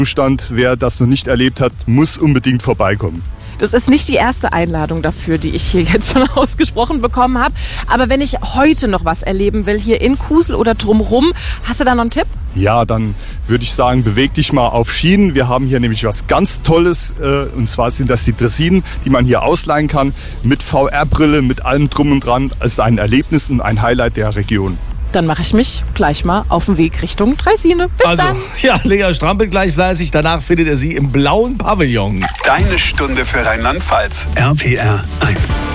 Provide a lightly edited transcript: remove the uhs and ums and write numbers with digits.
Zustand. Wer das noch nicht erlebt hat, muss unbedingt vorbeikommen. Das ist nicht die erste Einladung dafür, die ich hier jetzt schon ausgesprochen bekommen habe. Aber wenn ich heute noch was erleben will, hier in Kusel oder drumherum, hast du da noch einen Tipp? Ja, dann würde ich sagen, beweg dich mal auf Schienen. Wir haben hier nämlich was ganz Tolles. Und zwar sind das die Draisinen, die man hier ausleihen kann. Mit VR-Brille, mit allem drum und dran. Es ist ein Erlebnis und ein Highlight der Region. Dann mache ich mich gleich mal auf den Weg Richtung Draisine. Bis dann. Ja, Lea strampelt gleich fleißig. Danach findet er sie im blauen Pavillon. Deine Stunde für Rheinland-Pfalz. RPR 1.